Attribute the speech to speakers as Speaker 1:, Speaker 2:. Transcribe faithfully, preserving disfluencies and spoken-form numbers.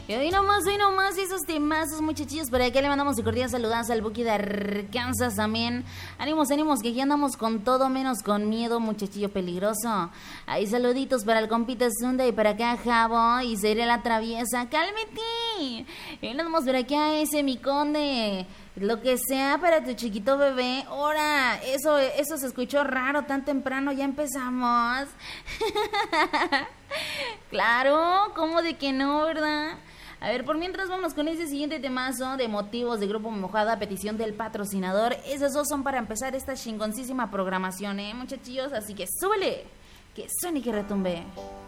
Speaker 1: Y hoy nomás, hoy nomás esos temazos, muchachillos. Por acá le mandamos un cordial saludazo al Buki de Arkansas también. Ánimos, ánimos, que aquí andamos con todo menos con miedo, muchachillo peligroso. Ahí saluditos para el compita Zunda y para acá Jabo y Seré la Traviesa. ¡Cálmate! Y andamos por acá ese mi conde. Lo que sea para tu chiquito bebé. Ahora, eso, eso se escuchó raro tan temprano. Ya empezamos. Claro, ¿cómo de que no, verdad? A ver, por mientras vamos con ese siguiente temazo de motivos de Grupo Mojada a petición del patrocinador. Esos dos son para empezar esta chingoncísima programación, ¿eh, muchachillos? Así que súbele, que suene y que retumbe.